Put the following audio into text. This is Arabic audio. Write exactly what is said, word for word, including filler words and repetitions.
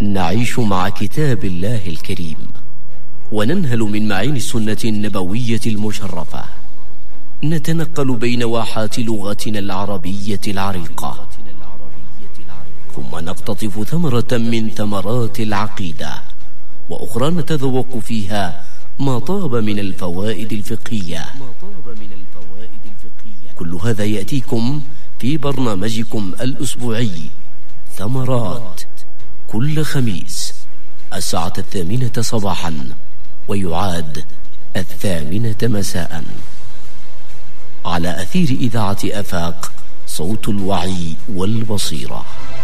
نعيش مع كتاب الله الكريم وننهل من معين السنة النبوية المشرفة، نتنقل بين واحات لغتنا العربية العريقة، ثم نقتطف ثمرة من ثمرات العقيدة، وأخرى نتذوق فيها ما طاب من الفوائد الفقهية. كل هذا يأتيكم في برنامجكم الأسبوعي ثمرات، كل خميس الساعة الثامنة صباحا، ويعاد الثامنة مساء، على أثير إذاعة آفاق، صوت الوعي والبصيرة.